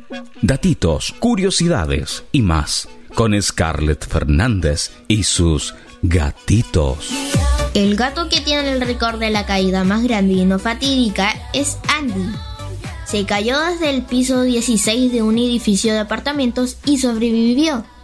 Datitos, curiosidades y más con Scarlett Fernández y sus gatitos. El gato que tiene el récord de la caída más grande y no fatídica es Andy. Se cayó desde el piso 16 de un edificio de apartamentos y sobrevivió.